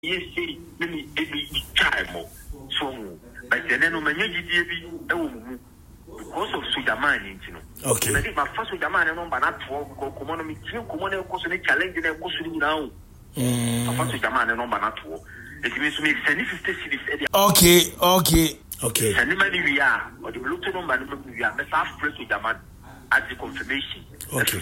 yes say me every time so but then no many GDP because of Sudaman, you know. Okay. I think my first Sudaman number not for economy, common challenge and question now. My first Sudaman number not for it means to make 50 cities. Okay. And the we are, or the local number we are, the half press Sudaman as the confirmation. Okay.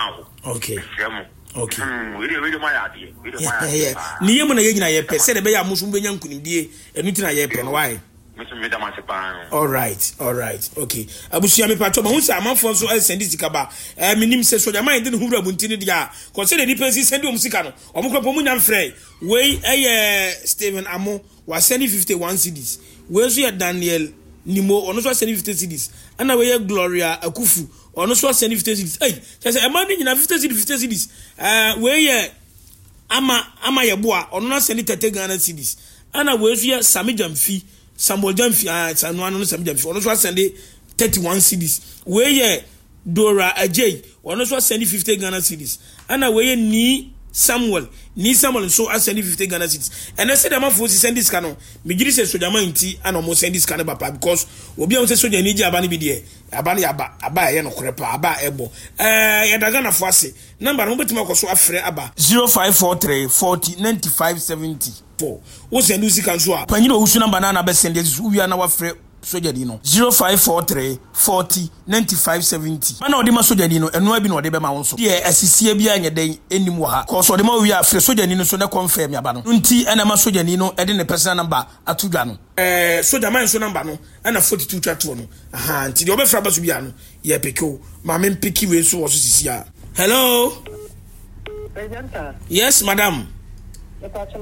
Okay. Really my idea. Yeah. Niye mo na ye nyina ye pe se de be ya musum be nyan kunimdie enu tina ye pe no why? All right. Okay. Abusia me pacho ma hu sa amanfo so send sika ba. Minim se soja man de huru abuntini dia. Ko se de di pensi send o musika no. O mukropo mu nyan frɛ. We Steven Amo was sending 51 CDs. We so Daniel Nimo ono so sending 50 CDs. Ana we Gloria Akufu ono so sending 50 CDs. Hey, say e man nyina 50 CDs. We ama ye boa ono na sending 30 Ghana CDs. Ana we so Sami Jamfi Samuel Jamfi no Sami Jamfi ono so sending 31 CDs. We Dora Ajay ono so sending 50 Ghana CDs. Ana we ni Samuel so sending 50 Ghana cedis. And I said I'm for send this canon. Me giri say soja man nti and almost send this canon papa because obi am say soja ni ji abani bi de. Abani aba ye no krepa aba ebo. Ya daga na fo ase. Number no betima ko so afre aba 0543 40 95 74. Wo send this can so a. Panyi wo su number na be send this wi na wa frɛ soja di no 0543 40 95 70. Mana odi ma soja di no eno abi no odi be ma won so. De asisi bia nya den enim wo ha. Ko so odi ma wi afre soja ni no so na confirm ya ba no. Nti ena ma soja ni no e de ne personal number atudwa no. Soja man so number no ana 42 twato no. Aha nti de obefra ba so bia no ye peke ma me peki we so wo so sisi a. Hello. Presenter. Yes madam. What's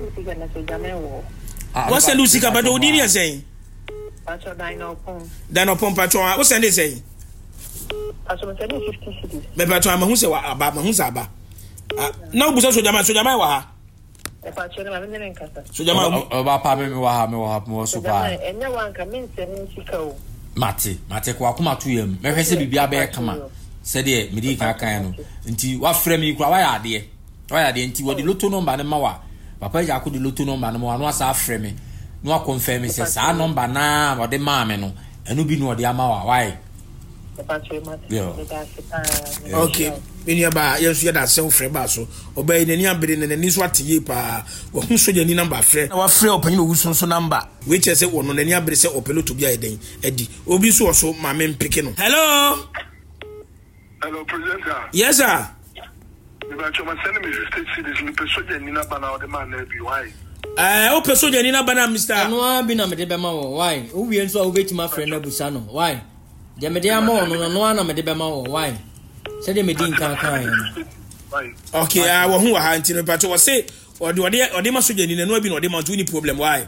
the Lucy about odi ni say? Pacho Dino Pom Pacho, what's the say? Pacho 50 cities. Me Pacho ama hu se wa aba ma hu sa aba. Na obuso so jama wa ha. Pacho na me nkasa. So jama oba pa me wa ha me so pa. Enye wan ka me nsem sika o. Mate ko akoma to yam. Me hwese bibia be kama. Se de me di kan no. Nti wa frɛ me kura wa ya ade. Nti wo di loto number ne ma wa. Papa ja ko di loto number ne ma wa no asa frɛ me. No confirm say sa number na o de ma me no enu bi no o de ama wa why okay eni aba yesu ya da se ofre ba so obey nani abere nani so ateye pa wo hu so jani number frɛ na wa frɛ opanyi no wuso so number we che say wo no nani abere se opelo to bia eden edi obi so so ma me mpeke no. Hello presenter. Yes sir. You ba choma send me 50 cities ni peso jani na bana o de ma na bi why o peso jani na bana Mr. No abi na me de be ma wo why o wie nso a wo betima frɛ na busa no why de me de ama no na me de be ma wo why se de me din kan okay wo hu wa ha ntino pato wo say ode ma so jani na no abi na ode ma do ni problem why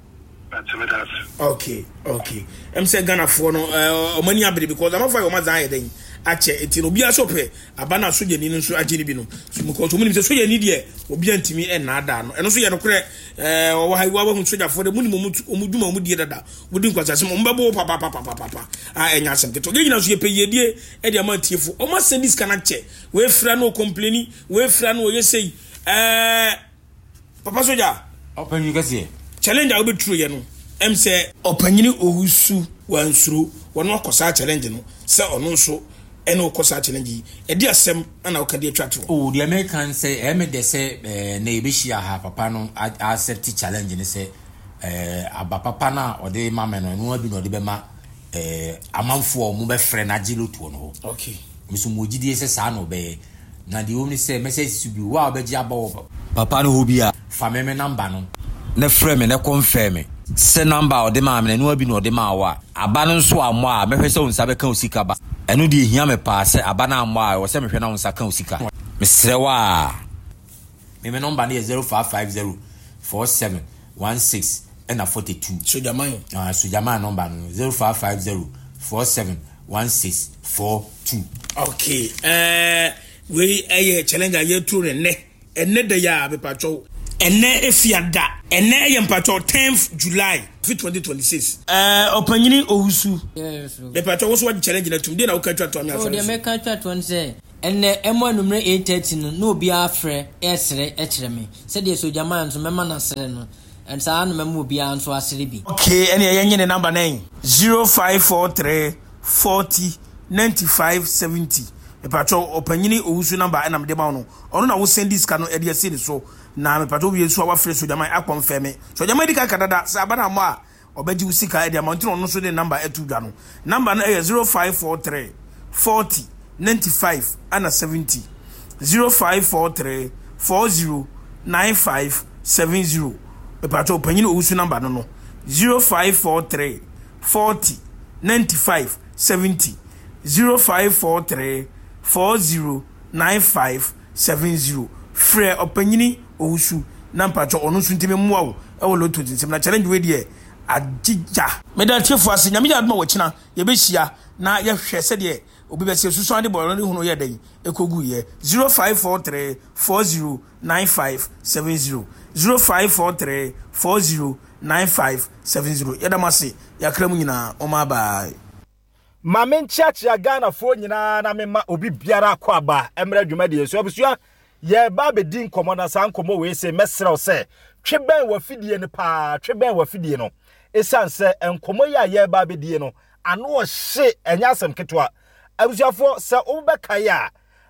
okay em say Ghana for no o mani abere because am for o ma zan yeden ache enti no bia sope abana soja ni nso agye ni bi no so because o munim se soja ni de obi antimi e na ada no eno so ye no kre wo ha wa hu soja for de munim omuduma omudie dada wodi nkwasa se mo mbebo papa enya asem keto ge nyina so ye peyedie e de amantiefo o ma send this kana che we fra no complaini we fra no ye sei papa soja open you gase challenge a obi true ye no em se opanyini owusu wansuro wono akosa challenge no se ono nso eno kosa challenge e di asem ana o kade atwato oh the American say me de say na ebehia ha papa no accept challenge ni say aba papa na o de ma me no abi no de be ma amanfo mu be frɛ na gilo to no okay miso mogidie say sa na be na de omni say message to be wa obeji aba papa no hobia fa me number no na frɛ me na confirm me se number o de ma me no abi no de ma wa aba no nso amo a me hwese unsa be kan osika ba eno de hia me pa se aba na amo a wo se me hwe na unsa kan osika me sre wa me number na 0550 47 16 and 42 Sojaman number 0550 47 16 42 okay we challenge aye true ne de ya be pacho ene efiada ene yempacho 10th July 2026 opanyini owusu yes be pacho wo so challenge na tumde na wo ka twa to ame afa oh de me ka twa to say ene emo numre 8:30 no no obi afre esere ekire me se de so jaman so mema na sere no and sa no mema obi anso asere bi. Okay, ene yenye ne number 9 0543 40 95 70. Me patcho opanyini owusu number na me de ma no. Ono na wo send this ka no e de ase so na me patcho bi so wa frɛ so jaman akɔmfɛ me. So jaman di ka kadada sa aba na mo a obaji usika e de amount no so de number etu dwa no. Number na 0543 40 95 and 70 0543 40 95 70. Me patcho opanyini owusu number no 0543 40 95 70 0543 40 95 70. Frɛ opanyini owusu na mpacho ono suntime muawo e wo loto tinsem na challenge we de agija medal chefo ase nyame ya adoma wachina ye be hia na ye hwɛ sɛ de obi be se susu ade bɔno ne hunu ye den ekogu ye 0543 40 95 70 0543 40 95 70. Yadamase yakra mu nyina oma bye. Mame nchiachia Ghana fo nyina na mema obi biara akwa ba emra dwuma de so abusua ye ba be din komo na san komo we se mesrew se tweben wa fidie ne pa tweben wa fidie no esan se enkomo ya ye ba be die no ano o hye enya asem ketwa abusua fo se obeka ya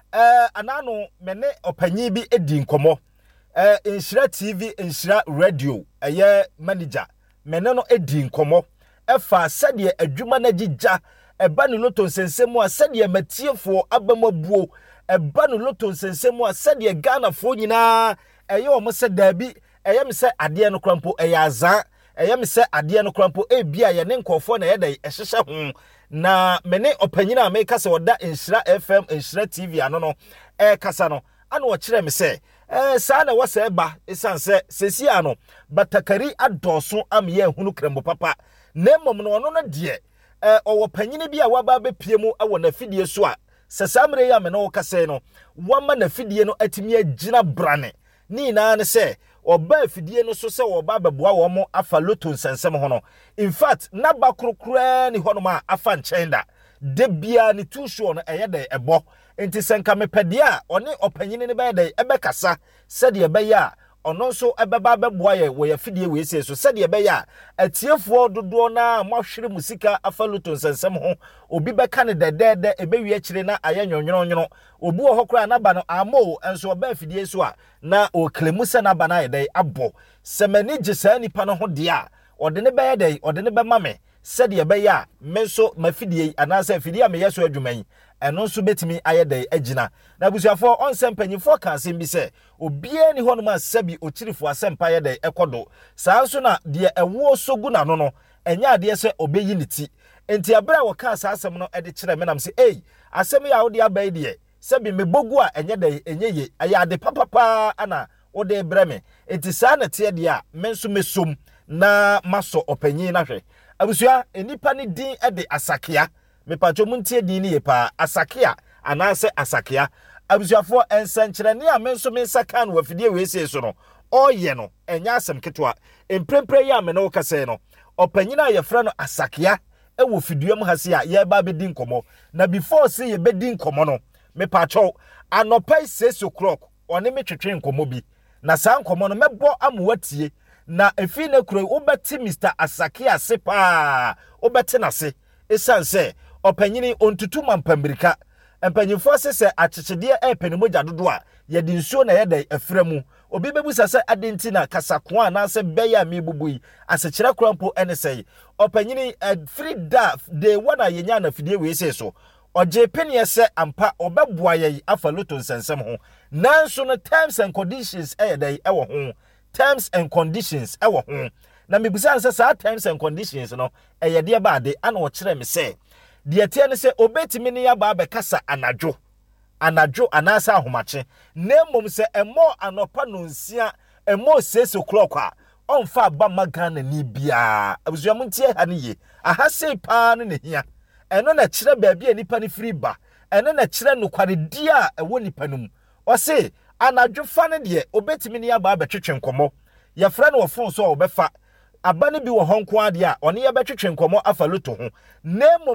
anano mene opanyi bi edi nkomo Inshira TV Inshira Radio eye manager mene no edi nkomo efa sade adwuma na gija eba no loto nsensemu a sade matiefo abamabuo eba no loto nsensemu a sade Ghana fo nyina eye o mo se dabi eye me se ade no krampo eye azan eye me se ade no krampo e bia ye ne nkofo na ye da ehhehye ho na mene opanyina America se woda Inshira FM Inshira TV ano no kasa no ana wo kire me se saa na wasa eba esanse sesi ano batakari adoso amye hunu krembo papa na mmom no ono no de owo panyine bi a waba bepie mu awo na fidie so a sesamre ya me no kase no wama na fidie no atimi agina brane ni na ne se oba fidie no so se oba beboa wo mo afa loto nsensem ho no in fact na ba krokra ni ho no ma afa nchenda de bia ni tu show no eyede ebo enti senka mepede a one opanyine ne be de ebekasa sede ebe ya ono so ebeba beboa ye wo ya fidie we se so sede ebe ya atiefo dodo na mohwere musika afa loto nsensem ho obi beka ne dedede ebewi akire na aye nyonyono obi wo hokra na ba no amo enso oba fidie so a na o klemu se na ba na ye de abo semani gisa nipa no ho de a ode ne be de ode ne be mame sede ebe ya menso mafidie anase fidie a me yeso adwuman eno so betimi ayede agina na busuafo onsempanyifo ka asem bi se obie ni hono ma sabi okirifo asempa yede ekodo saa so na de ewo sogu na no no enya ade se obeyi niti enti abra wo ka asem no ede kire menam se asem ya wo de abai de sabi mebogu a enye de enyeye ayade papapa ana wo de breme enti saa na te de a menso mesom na maso opanyin na hwe abusua enipa ni din ede asakia me pacho muntie din ni yepa asakia anase asakia abusuafo ensankyerene a menso mensaka no wafidie we sie so no oye no enya asem ketwa emprempre ya me no kase no opanyina ye fra no asakia ewo fiduam hase a ye ba bedin komo na before say ye bedin komo no me pacho anopai 6 o'clock one me twetwe nkomo bi na saa nkomo no mebo amuwatie na efi na kuro obeti Mr. Asakia sepa obeti na se esanse opanyini ontutu mampambrika empanyifo se akyekede epenimoja dodo a ye di nsuo na ye da aframu obi bebusa se adenti na kasako na se beya mebubui asekira krampo ene sei opanyini free da de wana yenya na fidie we se so oje penie se ampa obeboa ye afa loto nsensem ho nanso no terms and conditions dey ewo ho terms and conditions ewo ho na mebusa se sa terms and conditions no de baade ana wo kire me se de tie ne se obetimi ne ya ba be kasa anadwo anasa ahomache nemom se emo anopa no nsia emo 6 o'clock a onfa ba magana ni bia abuzuamu ntie ha ne ye aha sei pa ne hia eno na kire baabi anipa ne free ba eno na kire nokware di a ewo nipa num o se anadwo fa ne de obetimi ne ya ba be twetwe nkomo ya fra ne wo fon so obefa abane bi wo honko ade a one ya be twetwe nkomo afa loto ho nemom no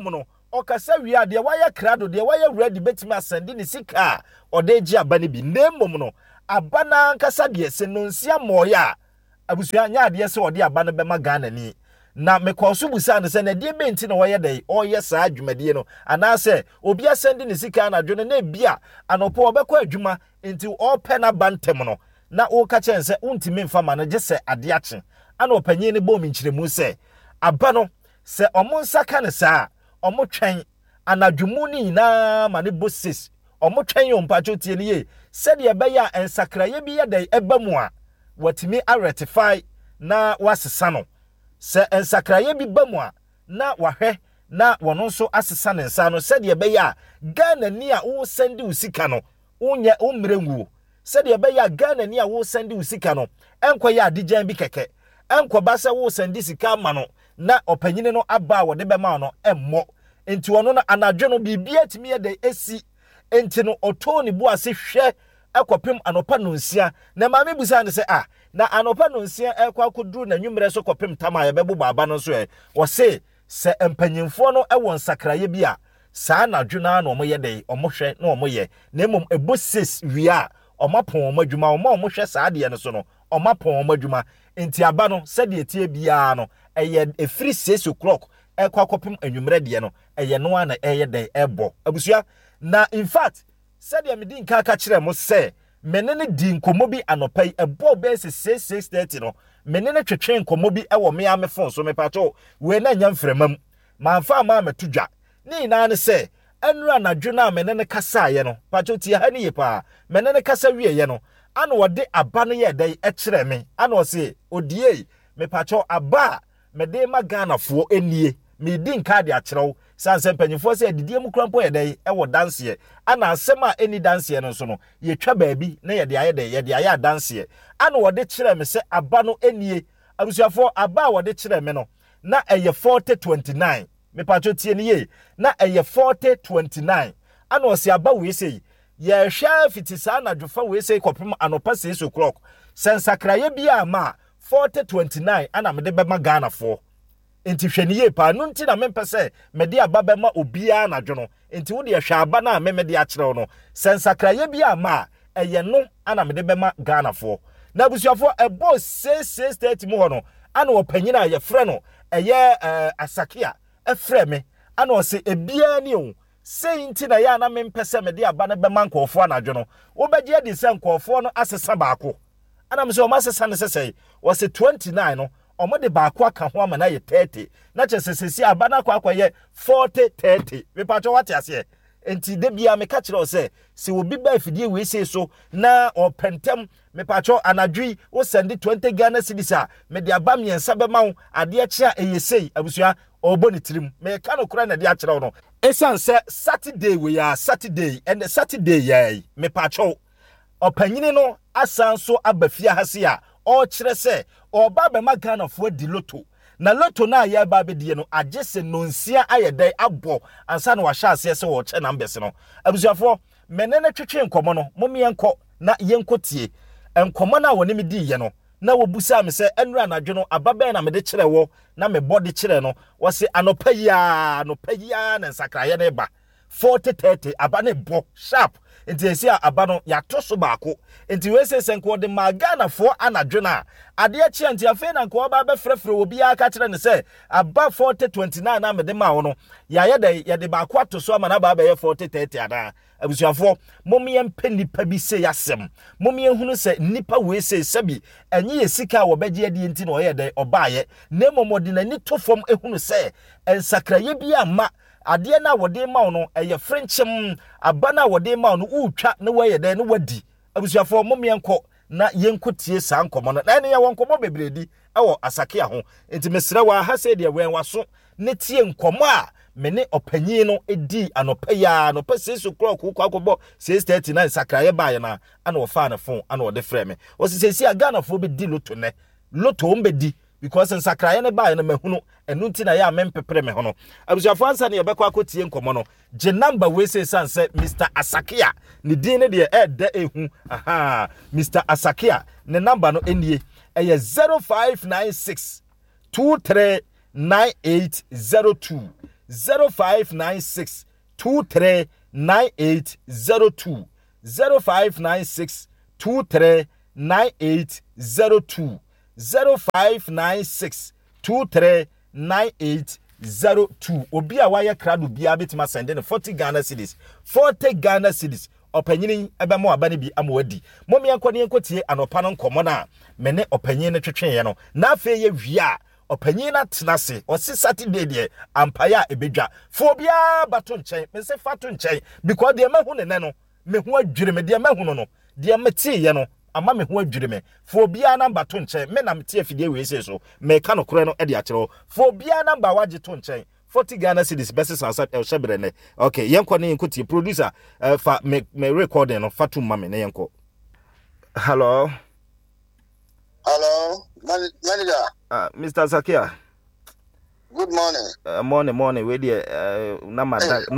okasa wi ade waya krado de waya ready betimi asende ne sika odeji abane bi nemom no abana nkasa de se no nsia moya abusua nya ade se ode abane be magana ni na mekoso busa ne se na de benti na woyɛ dai oyɛ saa adwumade no anase obi asende ne sika na adwene na bia anopo obekɔ adwuma enti ope na bantem no na o ka chen se untimi mfa ma no gye se ade ache ana opanyin ne bom nkyiremu se aba no se omonsa ne saa omotwen anadwumu ni na ma ne bosses omotwen yo mpacho tie ne ye se de be ya ensakraye bi ye dai eba mu a watimi a rectify na wasesa no se ensakraye bi ba mu a na wahwe na wono nso asesa ne nsa no se de be ya Ghana ni a wo send usika no unye umrengu se de be ya Ghana ni a wo send usika no enko ya adijan bi keke enko ba se wo send sika ma no na opanyine no aba wo de be ma no emmo enti wono na anadwo no bibia timi ye de esi enti no otoni bu ase hwe ekopem anopa no nsia na ma me busa ne se na anopa no nsia ekwa koduru na nwumre so kopem tama ye bebo baba no so wo se empanyimfo no ewon sakraye bia saa anadwo na no mo ye de omohwe na omo ye na emom eboses wia omapon omadwuma omohwe saa de ne so no omapon omadwuma enti aba no se de etie bia no eye efiri 6 o'clock ekwa kopem anwumre de no eye no ana eye de ebo abusua na in fact said ya medi nka aka kire mo se menene di nkomo bi anopai ebo be 6:30 no menene twetwe nkomo bi ewo me ame fon so me pato we na nya mfremam manfa ma metudwa ni na ne se enura na dwuna menene kasa ye no pato ti ha ni ye pa menene kasa wie ye no ana wode aba no ye dai e kire me ana o se odie me pato aba me de ma Ghana fo enie me di nka de akyerew sanse panyifo se didie mu krampo ye dai e wo danse ana asema eni danse no so no ye twa baabi na ye de aye de ye de aye danse ana wo de kire me se aba no enie abusuafo aba wo de kire me no na eye 4029 me pacho tie ne ye na eye 4029 ana o se aba we sei ye hwa fitisa na dwofa we sei kopem anopa 6 o'clock sensakraye bia ma 4029 ana me de be ma Ghana fo enti hwaniye pa no nti na mempese me de aba ma obia na dwono enti wo de hwa aba na me de akyerew no sensakraye bia ma eye no ana me de be ma Ghana fo na busuafo ebo 6:30 mu hono ana opanyina ye frɛ no eye asakia efrɛ me ana o se ebia ni o sei nti na ya na mempese me de aba na be ma nkofo na dwono wo begye de se nkofo no asesa baako ana me se o masesa ne sesei wo se 29 no omo de baako aka ho ama na ye 30 na chesesesi aba na akwa ye 40-30 we pacho wate ase enti de bia me ka kire o se obi ba afidie we sei so na opentem me pacho anadwi wo send 20 Ghana cedis a me de aba miensa be ma wo ade akye eyesei abusua obo ne tirim me ka no kura na de akire no esan se Saturday we ya Saturday and Saturday yai me pacho opanyini no asan so abafia hase a o kire se oba be ma Ghana fo di loto na loto na ya ba be die no agese nonsia ayedai abo ansa na wa hya ase se wo che na mbese no abusuafo menene twetwe nkomo no momienko na yenkotie enkomo na woni me di ye no na wobusa me se enura na dwo no ababe na me de kire wo na me body kire no wo se anopa ya na nsakraye na ba 40-30 aba ne bo sharp enti esi aba no ya toso baako enti we se senko de Ghana fo anadwo na ade achi enti afa na nko ba be frefre obi aka kire ne se aba 40-29 na me de ma wo no ya de baako atoso ama na ba be 40-30 ada abusuafo momye mpenipa bi se yasem momye hunu se nipa we se sabi enye ye sika wo begye ade enti na oye de obaye na momodi na ni tofom ehunu se ensakraye bi ama ade na wode ma no eye frenchem aba na wode ma no utwa na waye de na wadi abusuafo momyenko na yenkotie saa nkomo no na ne ye wonkomo bebredi ewo asake ho enti mesra wa ha se de wen waso ne tie nkomo a mene opanyin no edi anopa ya no pa 6 o'clock ko akobo 6:39 sakraye baaye na ana wo fa na phone ana wo de frɛ me wo sisi a Ghana fo be di loto ne loto mbedi because sakraye ne baaye na mahunu enu nti na ya mempepere me hono abusuafo ansa ne yebekwa akotie nkomo no je number we say sanse Mr. Asakia ne din ne de ehu aha Mr. Asakia ne number no enie eye 0596 239802 0596 239802 0596 239802 0596 239802 obi a waya krado bia betima send 40 Ghana cedis 40 Ghana cedis opanyini ebemo abane bi amwadi momi yankwane yankotie anopa no nkomo na mene opanyini twetwe no na afi ye wia opanyini na tenase osi Saturday de ampaya ebedwa fobia bato nchen me se fato nchen because de mahu ne no me ho adwire me de mahu no de meti ye no ama me ho adwire me fobia number to nchen me na meti afidie we se so me ka no kore no e de akere fobia number waje to nchen 40 Ghana cedis versus outside El Shebrene. Okay, yenko ne yenko tie producer fa me recording no fatu mame ne yenko. Hello. Hello, manager. Mr. Zakia. Good morning. Morning. We dey number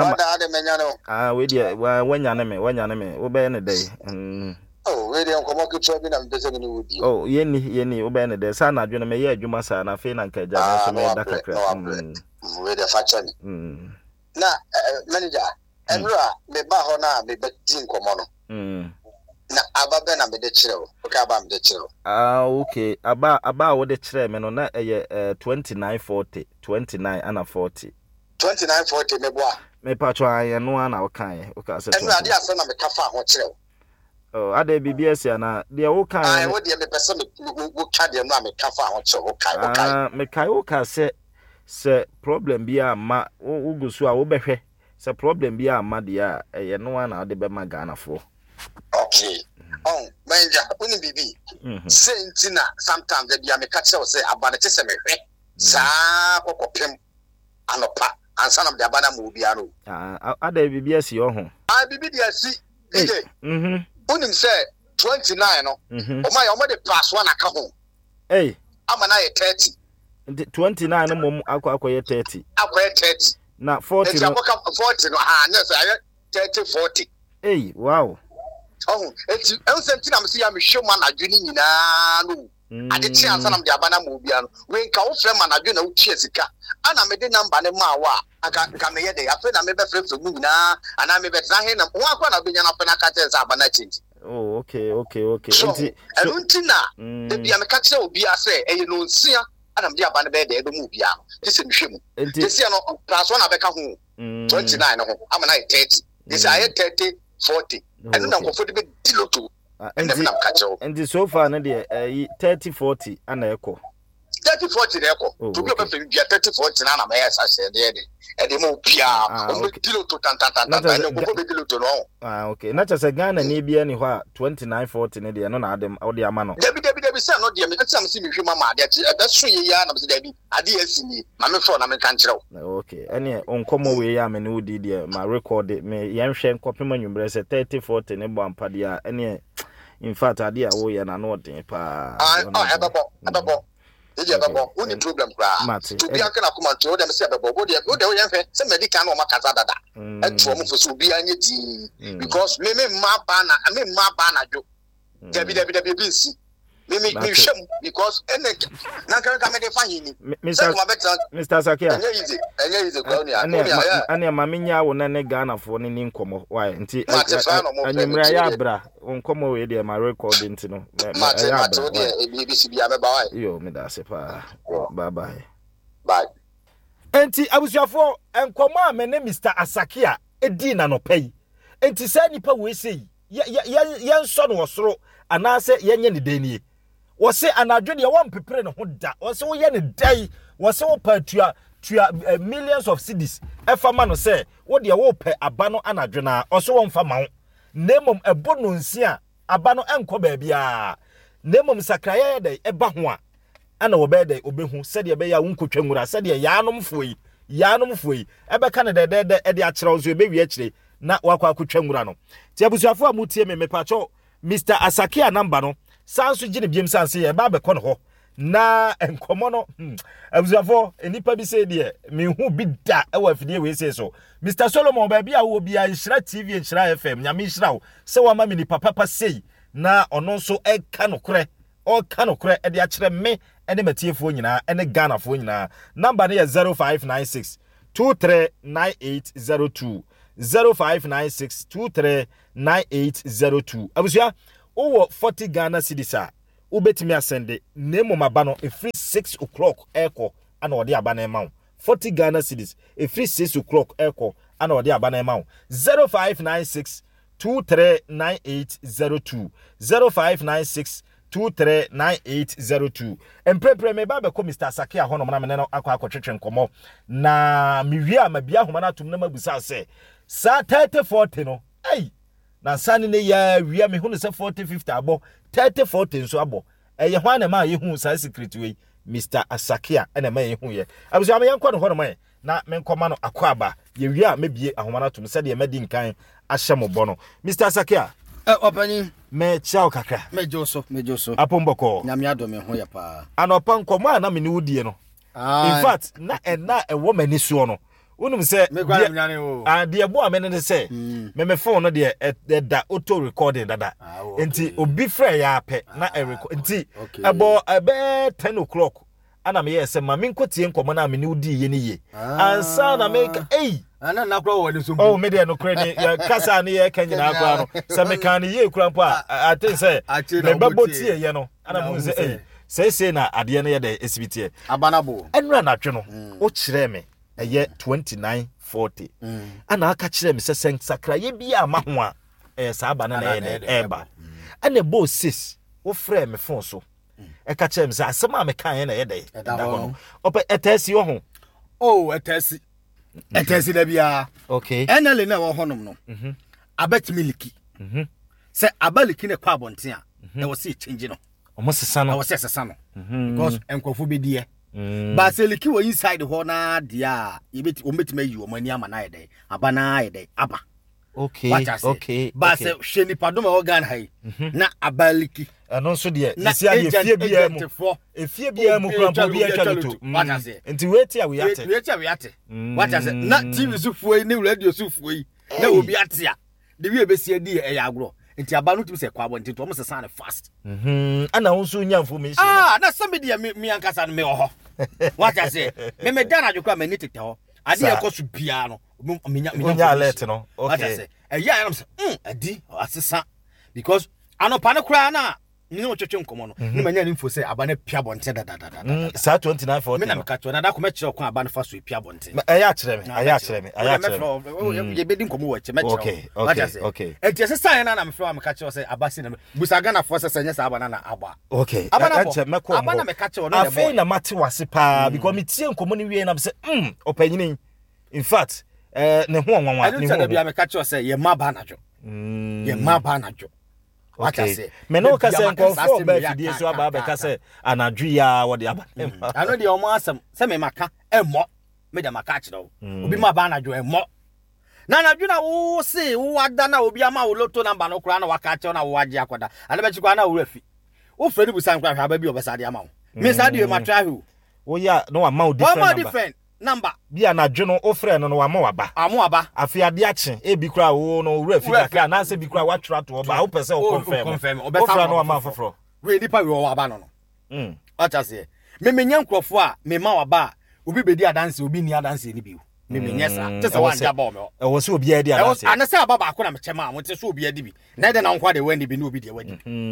we dey wanya me. We be ne day. Oh, we dey komo kitwa bi na mpese ni wudi. Oh, yeni we be ne day. Sa na adwene me ye adwuma sa na fe na nka ja na so me da kakra. We dey faction. Na manager, enra me ba ho na me be tin komo no. Na ababe na me de kirewo. Okay, aba me de kirewo. Okay. Aba wo de kire me no na 2940, 29 and 40. 2940 me boa. Me patcho aye no ana wo kan. Okay, say. Enra de asa na me ka fa ho kirewo. Oh, ade BBS ya na de wo kan. Ai wo de me pese me wo ka de no me ka fa ho kirewo. Okay. Me kai wo ka se problem bi ama ugusu a wo behwe. Se problem bi ama de a ye no ana de be ma Ghana fo. Okay. Oh, manager, uni bibi. Say ntina sometimes they be a me catch say abana te se me hwe. Sa kokopem anopa ansa na de abana mu bia no. Ada bibi asi ho. Bibi dia si. Unim say 29 no. O my de pass one aka ho. Hey. Amana ye 30. 29 no mom akoye 30. Akoye 30. Na 40 no. 40 no. No say 30 40. Hey, wow. Oh, eti ensentina me ya me hwema na adwene nyina no. Ade ti ansa na me de abana mu bia no. We nka wo frema na adwene wo tie sika. Ana me de number ne ma wa. Aka me ye de afa na me be frefre mu nyina. Ana me be tra he na wo akwa na benya na fa na ka tensa abana change. Oh, okay. Enti enuntina de bia me ka kire obi ase eye no nsia. Ana me de abana be de mu bia no. Dise me hwemu. Dise no plus one abeka ho. 29 no ho. Amana 30. Dise aye 30 40. And then I'm going to be diloto. And so far, 30-40 and echo. 30-40 echo. To be able to get 30-40 and I'm as I said, and the more Pia, diloto, okay. Not as a gun and maybe anywhere 29-40 in the no Adam or the Amano. Debbie, not the American see me, Mamma. That's 3 years. Debbie, I didn't see me. Mamma for American. Okay, any on come away, I mean, who did my record it may Yanshan Copperman, you brace 30-40 in a bomb padia, any in fact, idea, oh, and I know it. I have a ball. Did you have a only problem? To be a can come and told them, say, but what they have some medical or Macazada and for Subianity because maybe my banner, I mean, my banner joke. WWBC. Me shame because any Nanka come and find Mr. Sakia. And Maminia will not Ghana for any income. Why? And Yabra on come away there, my recording to know. You, Medasepa. Bye. Enti abusuafo enkoma me ne Mr. Asakia edina no pay. Enti say nipa we say yen so no osoro anase yenye ne denie. Wo se anadwo de won pepere ne ho da. Wo se wo ye ne dai. Wo se wo patua millions of cedis. Efa ma no say wo de wo pe aba no anadwo na. Wo se wo mfa ma wo. Nemom ebo no nsia aba no enko ba bia. Nemom sakraye de eba ho a ana wo be de obehu se de be ya wonkotwa ngura se de yanom foi ebe ka ne de e de akere ozo ebe wi akire na wakwa akotwa ngura no ti abusuafo a mutie me pacho Mr. Asakia number no sanso gine biem sanse ye ba be ko no ho na enkomo no abusuafo enipa bi se de me hu bi da e wa fidie we se so Mr. Solomon ba bia wo bia Nhyira TV Nhyira FM nyame Nhyira wo se wa ma me ni papa sei na ono nso e ka no kore e de akere me ene matiefo nyina ene Ghana fo nyina number ne 0596 239802 0596 239802 abusia owo 40 Ghana cedis a ubetimi asende nemo mabano e free 6 o'clock eko ana odi abana ema 40 Ghana cedis e free 6 o'clock eko ana odi abana ema 0596 239802 0596 239802 emprepre me ba be ko Mr. Sakia hono na me no akwa twetwe nkomo na miwia mabia homa na atum na mabusa se sa 3040 no ei na sane ne ya wia me hunu se 4050 abo 3040 nso abo eye hwan na ma ye hu sa secret we Mr. Asakia ena ma ye hu ye abuso am yankwa no hono ma na me nkoma no akwaba ye wia mebie ahoma na atum se de medi nkan ahye mo bono Mr. Asakia opani me chao kakra mejoso apomboko nyame adome ho ya pa anopa nkomo na me ni wudie no in fact na ewo mani so no unum se de bo amene ne se me phone no de da auto recording dada enti obi frɛ ya apɛ na record enti ebo 10 o'clock ana me yese ma me nkotie nkomo na me ni wudie ye ni ye ansa na me ana na kro woni so oh me de no kra ni kasa ni ye kan nyina kra no se me kan ni ye kra mpo a tin se me babo tie ye no ana mu se say na ade no ye de SBT abanabo enra na twe no o kire me eye 2940 ana aka kire me se sakra ye bia ama ho a sa abana na ye ne eba ana bo 6 wo frɛ me phone so e ka kire me se asema me kan ye na ye de da ho ope etasi wo ho etasi da bia okay enele na wo honom no abetimi liki se abaliki ne kwa bonten a e wo se change no omo sesa no wo se sesa no because enkwofo bedie ba se liki wo inside ho na dia yebeti ometime yi wo mani ama na yede aba na yede aba okay ba se hweni padom organ hai na abaliki eno so de isi a efie bia mu krampo bia twaloto enti weti a we ate what as na TV sufuoi ne radio sufuoi na obi ate a de wi ebesi adi e ya agro enti aba no tumi se kwa bonti to mo se san fast ana wonso nya information na somebody me ankasa no me ho what as me dana adwokra me ni tete ho ade e koso bia no minya alert no okay ya am se adi asesa because anopa ne kra na ni no twetwe nkomo no ni manya ni info say abana pia bonte da sa 2940 me na me kato na da ko me kire ko abana fa so pia bonte aya kire me ye bedi nkomo wa che me kire okay enti asesa na me fa me ka kire say abasi na busa gana fo say nya sa abana na aba okay abana me ka kire no afei na mate wase pa because me tie nkomo ni wie na me say opanyini in fact ne ho nwanwa ni ho bia me ka kire say ye ma ba na jo ye ma ba na jo okay me no ka say nkonfo ba fidie so aba ka say anadwu ya wo de aba ano de omo asem se me maka emo me de maka kire obi ma ba anadwu emo na anadwu na wo se wo ada na obi ama wo loto number no kura na waka kire na wo age akoda ade be chikwa na wo rafi wo fre ni busan kwa hwa ba bi obesade ama wo me sa de ma try wo ya no ama wo different number bia na dwono ofre no wa ma waba aba afi ade ache e bi kura wo no wura fi kakra na se bi kura wa tra to oba wo pese o confirm ofre no wa ma foforo we nipa we wo aba no acha se me menya nkrofo a me ma waba obi bedi adanse obi ni adanse ni bi me menya sa tese wa nda ba o e wo se obi adi adanse anase aba ba ko na me chema mo tese obi adi bi na de na nkwa de wani bi na obi de wadi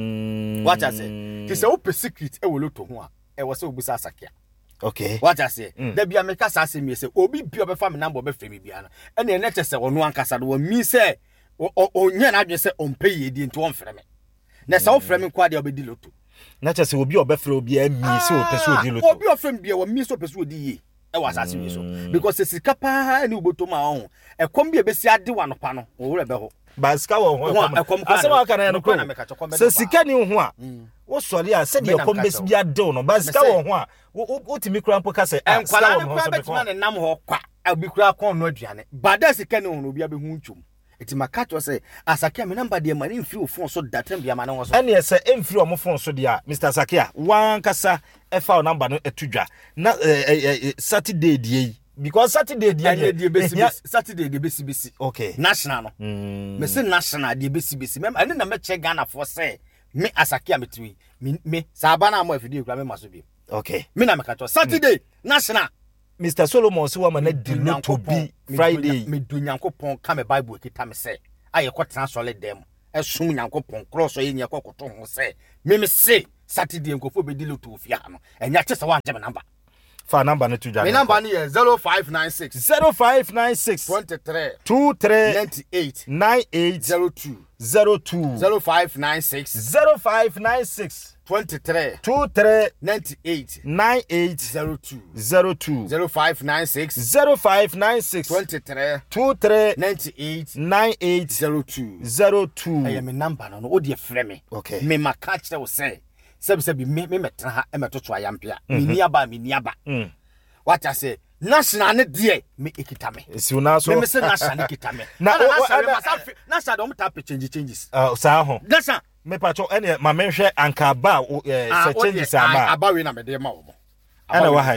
acha se tese o pe secret e wo loto ho a e wo se obusa Sakia okay what I say there be America say me say obi bi obefa me number obefa me bia na ene ene che se wono ankasa do mi say onye na adwe say onpe yedi nti won frɛ me na say wo frɛ me kwa de obedi loto na che se obi obefrɛ obi ami say o pese odi loto obi ofrɛ me bia wo mi so pese odi ye e wa asase wi so because sika pa ni oboto ma ho e kom bi ebesi ade wa no pa no wo wure be ho ba sika wo ho asema aka na no ko se sika ni ho a wo sori a se de kom besi bia de no ba sika wo ho a wo timi kura mpo ka se sika wo ho so be ko na nam ho kwa abi kura kon no aduane ba da sika ni ho no bia be hu ntwom eti makato se Asakia me number de mari mfiri ofon so datem bia ma na wo so ene se emfiri o mo fon so de a Mr. Sakia wan kasa e fa o number no etudwa na Saturday die because Saturday die Saturday de besi okay national no me say national de besi mem ene na me che Ghana for say me Asakia metui me sabana mo afidi kura me maso bi okay me na mekato Saturday national Mr. Solomon so wa na di no to be Friday me do Nyankopon ka me Bible kita me say aye kwotena solid dem esum Nyankopon cross o ye nya kokoto ho say me say Saturday nkofo be di lo to ofia no enya che se wa nje me number fa number no to ja me number ni 0596 23 98 02 0596 23 98 02 0596 23 98 02 I am a number no o de frɛ me okay me ma catch they will say sebi me metra ha e metoto ayampia me niaba what I say national ne de me ekita me si una so me say national ne ekita me na national don tap changes sa ho national me pacho ene ma menhwe anka ba se changes ama aba we na me de ma wo ana wa hai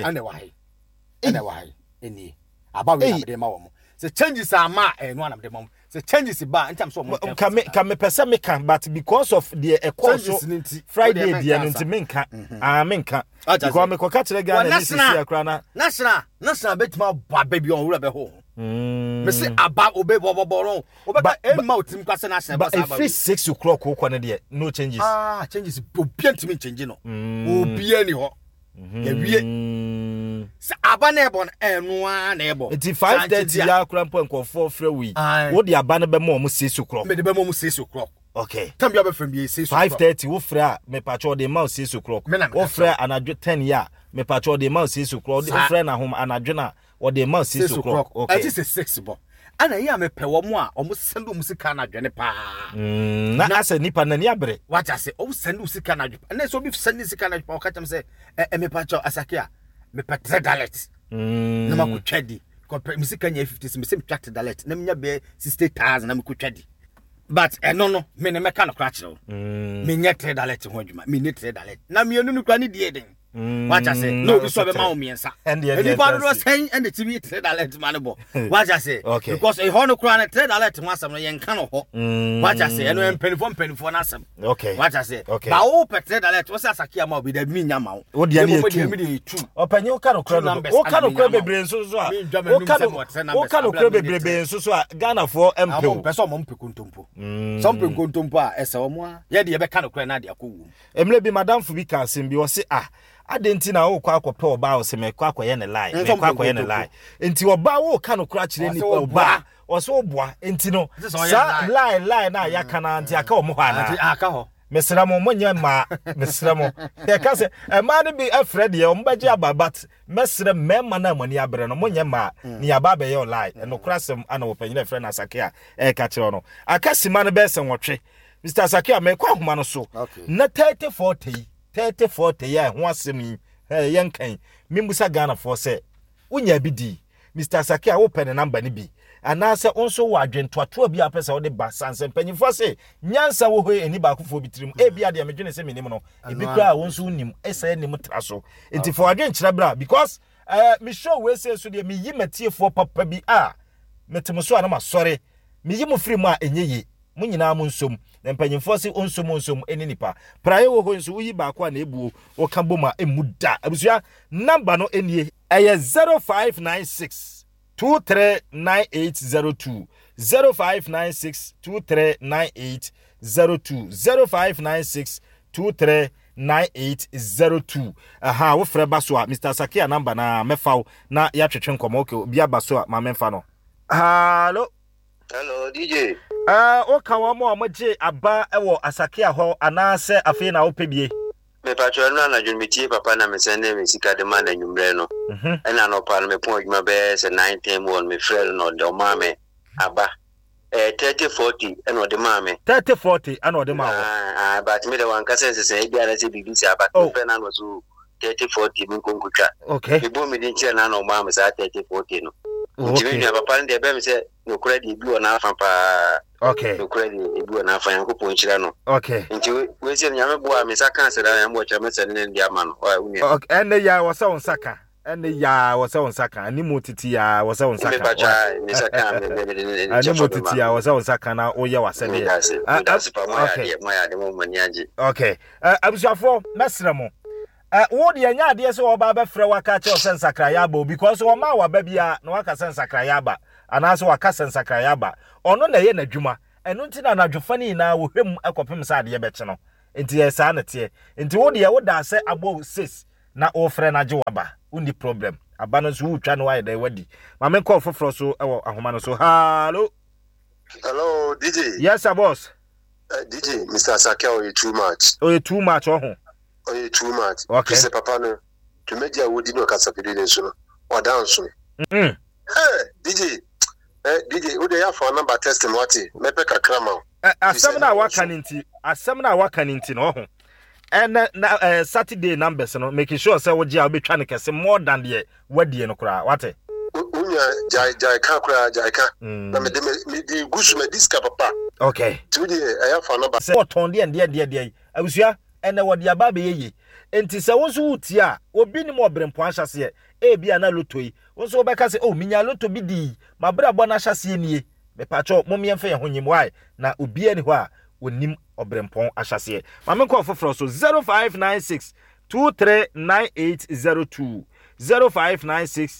eni aba we na me de ma wo se changes ama no na me de ma wo se changes ba ntam so mo can me person me can but because of the course Friday the nti menka menka because me koka kire Ghana ni sisi akra na national betima ba baby on wura be ho me say aba obe boboboron obeka e ma otim kwase na se ba sa ba 6 o'clock ko na de no changes changes obi antimi change no obi ani ho ya wie sa aba na ebo eno na ebo enti 5:30 ya akra mpo nkofo frɛ wi wo de aba na be mo 6 o'clock me de be mo 6 o'clock okay tam bia be frɛ bi 6 5:30 wo frɛ a me pacho de ma 6 o'clock wo frɛ anadwo 10 ya me pacho de ma 6 o'clock wo frɛ na hom anadwo na wo de ma 6 o'clock okay it is 6 bo ana ya me pe wo mo a o mo send o musika na dwene pa na asa nipa na ni abere what I say o send o musika na dwene na so bi send musika na dwene o ka tam say me pacho asakia me pe $3 na ma ko twadi ko musika nya 50 me se me twat $3 na me nya be 60,000 na me ko twadi but no me ne me ka no kra kire me nya $3 ho adwuma me ni $3 na me enu kra ni die den what I say no bi so be ma o miensa and the do say and the TV $3 man bo what I say because e ho no kra na $3 mo asam no yen ka no ho what I say eno penifo na asam okay what I say ba o pe $3 wo say asakia ma obi da mi nya ma wo de na etu opanyi o ka no kra no o ka no kra bebre nso so a o ka no kra bebre nso so a Ghana for MP o person mo mpe kontompo some pe kontompo a ese wo mo a ye de be ka no kra na de akowu emle bi madam fu bi ka asem bi wo say adenti na wo kwa akɔpɛ oba wo se me kwa akɔyɛ ne lie me kwa akɔyɛ ne lie enti oba wo ka no kra kyerɛ ni oba wo so oboa enti no sa lie na ya kana anti aka omo ha na aka ho mesra mo nya ma mesra mo ya ka se ma ne bi afred ye o mbagye ababat mesra mema na amani abre no mo nya ma ni aba be ye lie no kra sem ana wo panyina afred na asake a ka kyerɛ no aka sima no be se nwotwe Mr. Asake me kwa homa no so na 30-40 ya ho asem yen kan mimbusa Ghana for say unya bi di Mr. Asake a wo pɛ ne number ni bi anase onso wo adwentoato bi apesa wo de ba sanse panyifo se nyansa wo hoye eni ba kofo bitirim e bia de medwene se menim no e bi kra wonso nim esa nim traso enti for adwenkyerɛ bra because me show we say so de me yi matiefo papa bi metemo so ana ma sɔre me yi mo free mu a enyeye mo nyina mo nsom na mpanyimfo se onsom eni nipa praye wo ho nso uyi ba kwa na ebuo wo ka boma emuda abusua number no enie eye 0596 239802 0596 239802 0596 239802 aha wo frɛ baso a Mr. Asake number na mefaw na ya twetwe nkomo okay bia baso a ma memfa no hello DJ o ka wa mo amagye aba ewo Asake ho anase afi na wo pebie me patro no na dwunmetie papa na me sende me sika de man anwumre no na no pal me pon adwuma be se 9:10 won me frɛ no de ma me aba 30-40 eno de ma me 30-40 eno de ma wo but me de wan ka sense se bia na se BBC aba pe na no so 30-40 min konkutwa okay me bo me din che na no ma me sa 30-40 no okay me papa nde be me se no credit bi ona afa pa okay no credit bi ona afa yanko ponchira no okay nti we se nyame bo a me sa kan se da ya mo cha me se ne ndi ama no uni okay ene ya wo sa onsaka ene ya wo sa onsaka ani motiti ya wo sa onsaka me bacha me sa kan ani motiti ya wo sa onsaka na o ye wasede that's pa mo ya de mo mani age okay abusuafo mesremo What the anya so oba frɛ waka che sense akrayaba because o ma wa ba bia na waka sense akrayaba anaso waka sense akrayaba ono na ye nadwuma eno nti na nadwofa ni na wo hwem akopem sa de be che no nti ye sa na te nti wo de wo da se abo 6 na o frɛ na je waba undi problem abano so wutwa no wa de wadi ma me call foforo so ewo ahoma no so hello DJ. Yes sir boss. DJ Mr. Sakia you too much. Oh you too much oh you too much. Okay. Say papa no to media wodi no kasa pedi so o dance so. DJ we dey have for number testing what me pe kakra ma. Asem na waka ninti no ho. And Saturday numbers no making sure say wo gia obetwa ne kese more than the wadie no kra what unya jai ka na me de gusu me diska papa. Okay. Today I have for number. Say ton de abusua ene wode aba be yeye enti se wo so wuti a obi ni mo brempo ahase e bia na loto yi wo so obeka se oh minya loto bi di mabra bo na ahase nie me pacho mo me mfa ye honyim wai na obi ani ho a onim obrempo ahase ma me call foforo so 0596 239802 0596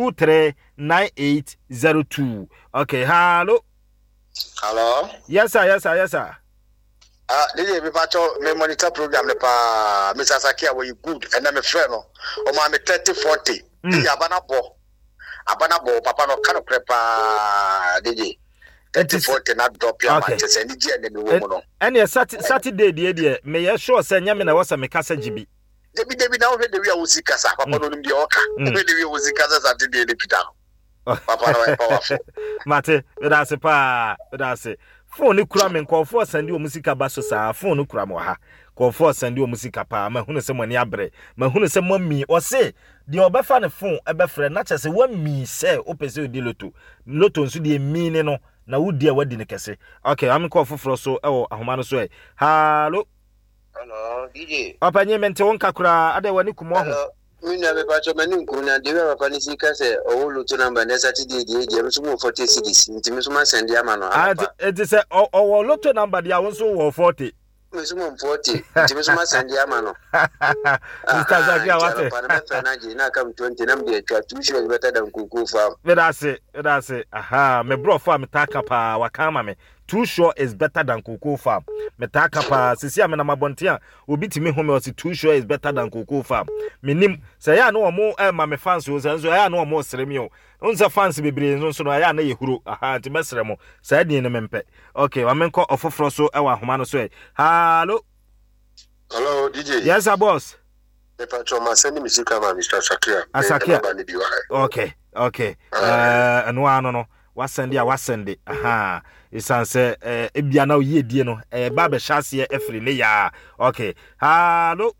239802. Okay, hello. Yes sir. DJ me pacho me monitor program le pa Mr. Sakia we good and me friend no o ma me 3040 DJ abana bo papa no kan prepare DJ 3040 na drop ya match say ni je ne me wo no and Saturday dey me ye sure say nyame na wasa me kasa jibi Debi na we dey we awusi kasa papa no nim dey oka we dey we awusi kasa Saturday dey pita papa no powerful mate that's pa that's phone kura me nkofo sende o musika baso sa phone kura mo ha nkofo sende o musika pa ma hunu se moni abre ma hunu se mommi o se de obefa ne phone ebefre na chese wammi se o pese odi loto nso de mi ne no na wudi a wadi ne kese okay am nkofo fro so ewo ahoma no so hello DJ opanye mente wonka kura ade wani kumo ho Mina me pacho mani nkuna dewe wapani sika se owulu tu namba ne Saturday die msumu 40 cedis ntimi suma sendi ama no it say owulu tu namba dia wonso wo 40 msumu 40 ntimi suma sendi ama no Mr. Zakia wate pana mfanaji na kam 20 namdi etwa tushwe better than kuku farm vedase aha me bro farm taka pa wakama me too sure is better than cocoa farm metaka pa sisi amena mabontia obi timi home osi too sure is better than cocoa farm minim say ya no mo ma me fans o say ya no mo sremi o unza fans bebre nso no ya na yehuro aha ti mesremo say de ne mempe okay wa menko ofoforo so ewa homa no so hello DJ yes boss the patron ma send me sika ma Mr. Sakia okay anu ano no wasende aha isanse ebia na oye die no ba be hase efri ne ya okay hello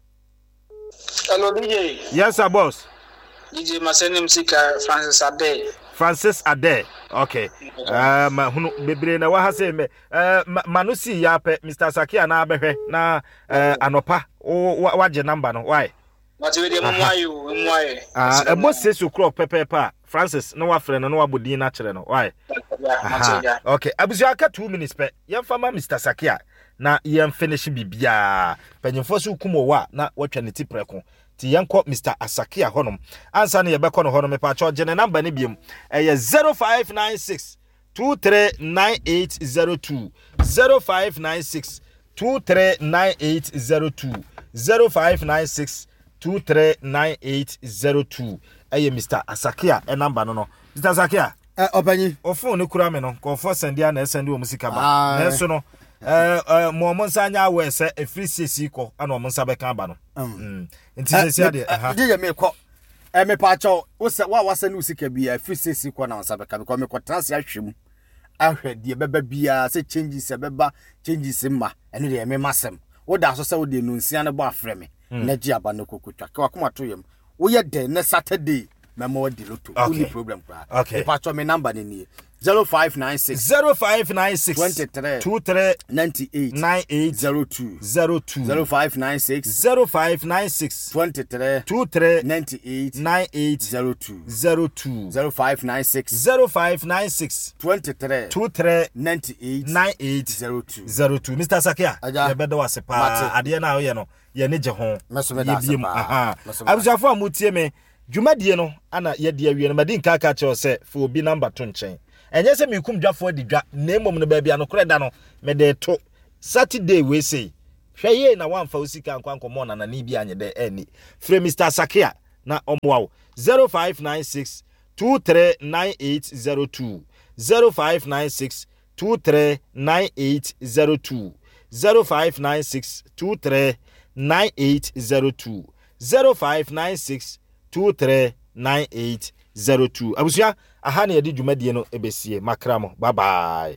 DJ yes sir boss DJ Maseni Msika Francis Ade okay ma hunu bebre na wa hase me manusi ya pe Mr. Sakia na abehwe na anopa waje number no why Mati we dey mwaye ebo sesu crop pepepa Francis no wa frɛ no no wabodi na kyerɛ no why okay abusu aka 2 minutes pe yem fama Mr. Sakia na yem finish bibia panyimfo so kumo wa na watwa ne tipreko ti yenko Mr. Asakia honom ansa ne yebekɔ no honom pa cho gene number ne biem 0596 239802 0596 239802 0596 239802 Mr. Asakia number no Mr. Asakia opanyi o phone kura me no ko for sendia na sendia o musika ba na so no mo nsanya we se free cc ko ana o nsa be kan ba no nti se ade DJ me ko me pa cho wo se wa wasa ni usika bia free cc ko na nsa be kan ko me ko trans ahwem ahwe de beba bia se changes beba changes ma eno de me masem wo da so se wo de no nsia ne bo afre me na ji aba no kokotwa ka wakoma to yem wo ye de na Saturday memo di loto only problem kra okay pa cho me number ni 0596 23 98 02 0596 23 98 02 0596 23 98 02 Mr. Sakia ya bedo wase pa ade na oye no ye ne je ho ye biem abusafo amutie me dwumadie no ana ye de awie no madin kaka che se fo obi number to nchen enye se mekum dwafo di dwa na emom no ba bia no kore da no me de to Saturday we say hweye na wamfa osika nkwankomo na ni bia anye de ani free Mr. Sakia na omwa 0596 239802 0596 239802 0596 239802 0596 239802 abusia aha na yedi dwumadie no ebesie makramo bye bye.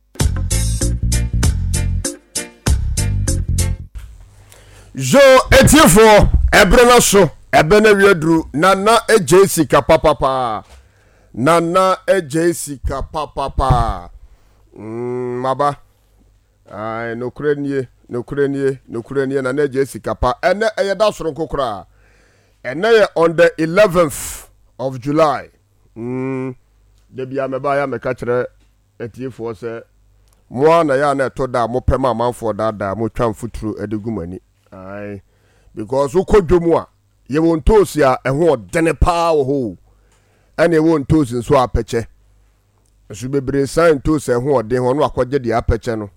Jo etiefo ebrena so ebena wiedru nana ejessica papa nana ejessica papa maba ai no kurenie nana ejessica pa ene eyeda soro kokora ene on the 11th of July de bia meba ya meka kire etiefo se mo na ya na to da mo pema manfo da mo twan futuru edegumani ai because ukodwomu a ye won tosi a eho odene pa wo ho ene won tosi nso apeche esu bebre san tosi eho ode ho no akogye de apeche no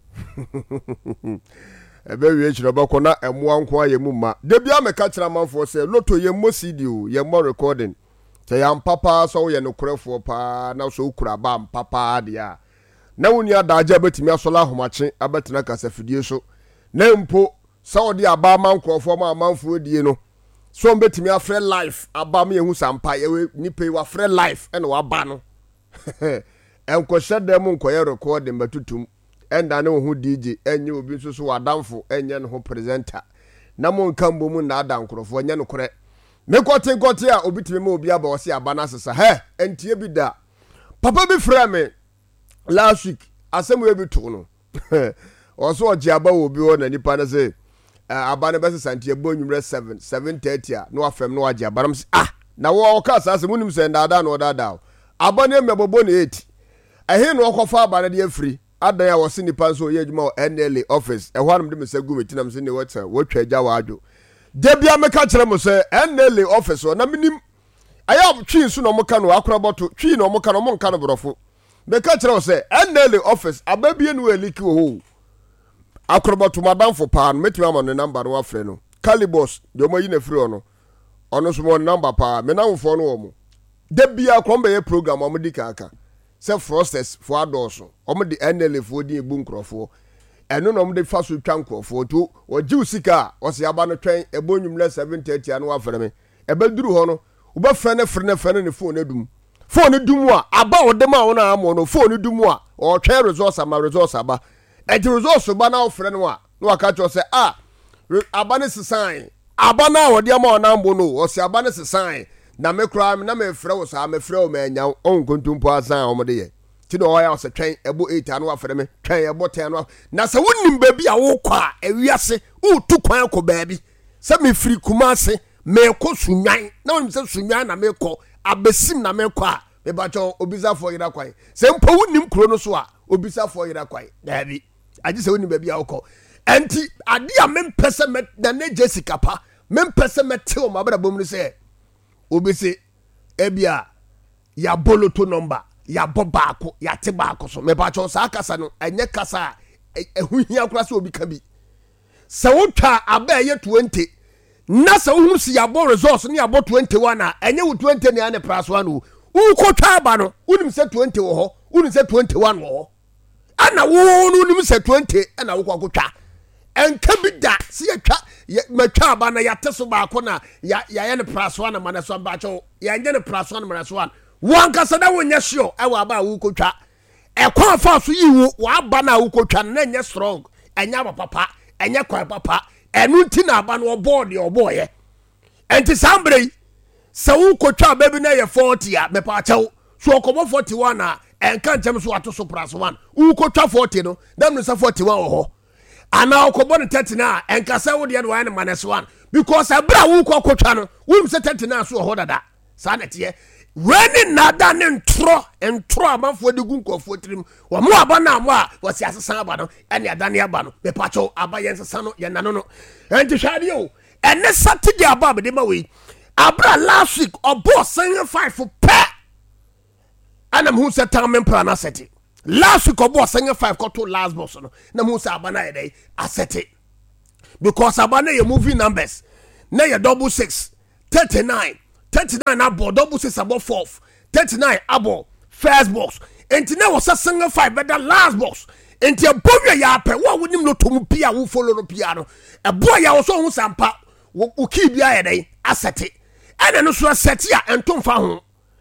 ebe wie chiro bako na emo anko ayemu ma de bia meka kira manfo se loto ye mo CD o ye mo recording te ya mpapa so ye no korefo pa na so ukura ba mpapa de a na woni adaje betimi asola ahomache abetina kasafidie so na mpo Saudi Abama nkofo ma amanfo die no so mbetimi afre life abama yehu sampa ye nipe wa free life ene wa ba no enko shede mu nkoye recording batutum enda ne ho DJ enye obi nso so wadamfo enye ne ho presenter na mo nkambo mu na ada nkrofo enye no kore me kote a obitimi ma obi aba wose aba na sesa entie bi da papa bi frɛ me last week asem we bi to no oso oji aba obi wo na nipa na say abane bese santie bonwumre 7:30 a no afem no waje abaram na wo ka sase munim se ndada no dada abane mebobo na 8 ehe no okofa abane de afri adan ya wose nipa so ye adwuma NLA office ehwanum de mesegu metinam se ne wata wotwa agya waadwo de bia meka kire mo se NLA office na minim aya twi nso no moka no akora boto twi no moka no monka no borofo meka kire mo se NLA office ababie no eliki ho akrobato madam for pan metima ma no number no afre no calibos de mo yi na free ono so mo number pa me na mfo no omo de bia krombe ye program omo di kaka se process for adoso omo di NLA for di ebu nkrofo eno no omo de faso twa nkrofo to o jiu sika o se aba no twen ebonwumle 7:30 anu afre me ebeduru ho no wo ba frɛ ne ne phone edum a aba odem a wo na amo no phone edum a o twen resource aba enti resource ba na ofre no a no aka cho se abane sesan abana wodi ama na mbo no o se abane sesan na me kra na me frɛ wo sa me frɛ wo ma nya on kontumpo asan o mo de ye ti no ya o se twen ebo 8 anu afre me twen ebo 10 anu na se wonim ba bi a wo kwa ewiase wo tu kwan ko ba bi se me firi kumase me ko sunwan na wonim se sunwan na me ko abesim na me ko a me ba cho obisa fo yira kwan se mpo wonim kro no so a obisa fo yira kwan da bi aji se wonim ba bi a wo ko enti ade a mempese me na Jessica pa mempese me te o mabra bom ni se obese ebia ya boloto number ya bobaako ya te baako so me ba cho sa kasa no enye kasa ehuhia kura se obi ka bi se wotwa aba ye 20 na se wohu si ya bo resource ni ya bo 21 a enye wo 20 ne ane praso anu ukotwa aba no unim se 20 wo ho unim se 21 wo ho ana wo unim se 20 ana wo kwakotwa enka bi da si ya twa matwa aba na ya teso baako na ya ne praso na mana so ba cho ya nye ne praso na mana so an wanka sada wonya hio e wa aba ukotwa e kwa fa so yi wo aba na ukotwa na nye strong enya ba papa enye kwa papa enu nti na aba no board oboye enti sambre se ukotwa baby na ye 40 a me pa chawo so okobo 41 a enka ntem so ato so plus 1 u ko twa 40 no dem no say 41 wo ho ana ko bon 30 na enka say wo de no wan minus 1 because abra u ko twa no wo say 30 na so ho dada sa na tie when nada ne ntro amanfo de gu nkofo tirim wo mo aba na mo a wo si asesan aba no ene adane aba no be pacho aba yensa no ye nano no enti hwade o ene Saturday aba be de ma we abra last week obo sing 5 pe anam hu se time plan asset last week obo sing 5 ko to last boss no na mu se aba na ye dey asset because aba na ye movie numbers na ye 66 39 abo double 6 abo 4 39 abo first box enti na was a single 5 but the last box enti abobia ya pe wo wonim no tomu pia wo follow no pia no ebo ya wo so hu sampa wo ki bia ya dai asset ene no so asset ya entom fa ho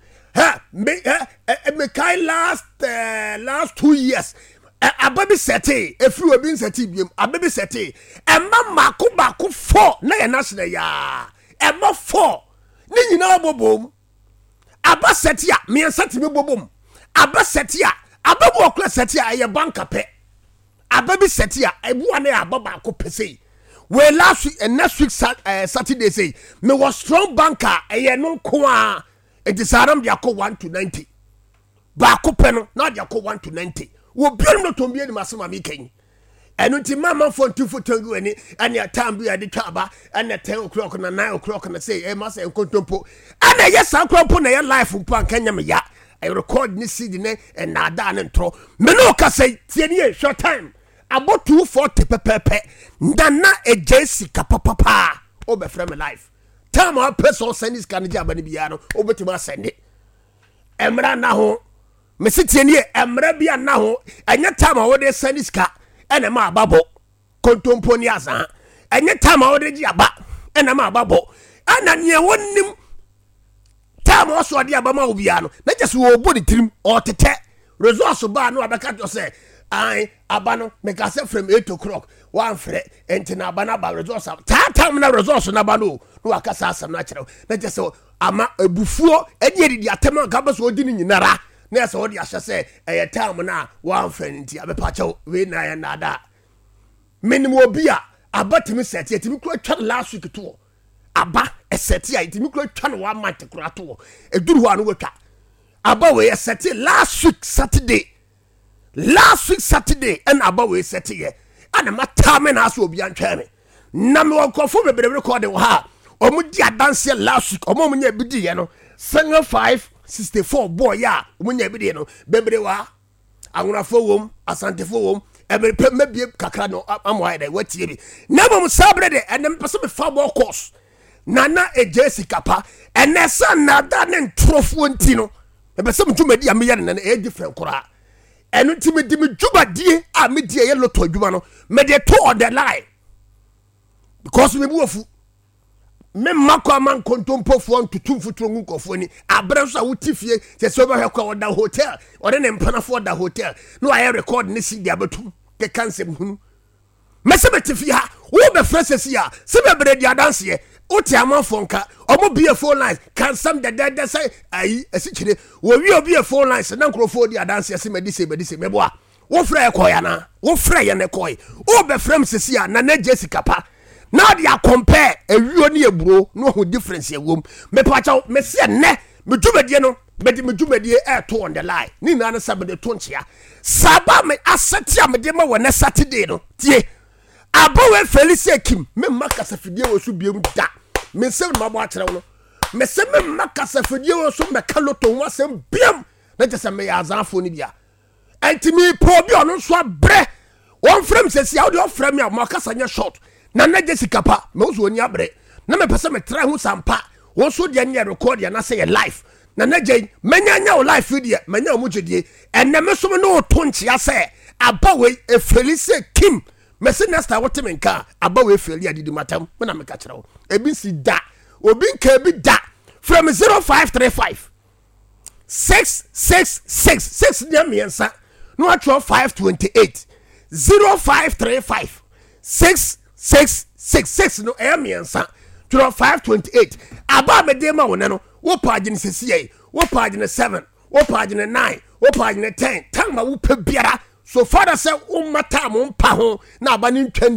me kai last 2 years ababi sete efri obi sete biem ababi sete emma mako 4 na ya national ya emma 4 ni nyina bobom aba setia me seti be bobom aba setia ababu okla setia ye banka pe ababi setia ebuwa na ababa ko pese we last week and next week Saturday say me was strong banker eye no ko a etisaram dia ko 1 to 90 ba ko pe no na dia ko 1 to 90 wo biom no tombi ni masema mi kan enu ti mama phone tu fotongu ani anya time bi ade twaba anya 10 o'clock na 9 o'clock na say e masa enkontompo ana yes ankropo na ya life mpo ankanya me ya I record ni CD ne and na da ne ntro me no ka say tie short time about 240 pepepe ndana ejessica papa obe frame life time our person send this kan jaba ni bia no obetima send it emra na ho me si tie ni emra bia na ho anya time wo de send this ka ene ma babo kontompo ni asa enye time awodegi aba ene ma babo ana ne wonnim time oso de aba ma obia no na just wo body trim o tete resource ba no abeka to say ai aba no me ka say from 8 o'clock one fre enti na aba na ba resource time na resource na ba no akasa asam na kire na just ama ebufuo enye didi atema ka ba so odi ni nyinara na so odi ahye say eye time na one friend nti abepa chew we na ya nada minimum obi a abatimi set etimi kro twa last week to aba set ya etimi kro twa no one month kro to eduru ho anu wetwa aba we set last week Saturday and aba we set ye ana matame na so obi antwere na me wonko bebre record wo ha omu di adanse last week omu nya bidi ye no 564 boy ya omu nya bidi no bebre wa awunafo wom asantefo wom ebe mebie kakra no amwa ide watie bi na bom sabre de enem pese me fa ball course nana ejessica pa enesa nada ne ntrofo nti no ebe se mjumadi a meya na e different kora enu ti me di me djubadie a me die ye loto adwuma no me de to on the line because me buofu me makwa man kontompo fo ntutum futuro nkofo ni abre so a wutifie se so ba hekwa oda hotel ode ne mpanafo oda hotel no aye record ne si dia betum ke kansem hunu mesebetifie ha wo be frasesi a se be bre dia dance ye oti amanfo nka omo bie phone lines kan sam de say ayi asichire wo wi obi phone lines na nkrofo dia dance se medise meboa wo fra ekoya na wo fra ye ne koy wo be frem sesi a na Jessica pa now they are compare a real bro no difference here wom me pacha me se ne me djumedie no me di me djumedie air to on the line ni na sabede to nchia saba me asetia me de ma wona Saturday no tie abawe Felicia Kim me makasa fidie wo so biem da me se ma bo akere wo me se me makasa fidie wo so me kaloto wo asem biem na je se me ya azafo ni bia entimi po bi ono so abre won frame sesi how do frame ya makasa nya short na Jessica pa me wo so oni abre na me pese me try hu sampa wo so de nya record ya na say your life na je menya nya wo life die menya mo jedie enne me so me no to nchia say abawe Felicia Kim me se nesta wote me nka abawe Feli adidi matam me na me ka kire wo ebi si da obi nka bi da from 0535 666 dia miensa no atro 528 0535 666 no miensa tro 528 aba me de ma wona no wo page ne sesiye wo page ne 7 wo page ne 9 wo page ne 10 tan ma wo pa biara so far as wo mata mo mpa ho na aba ne ntwa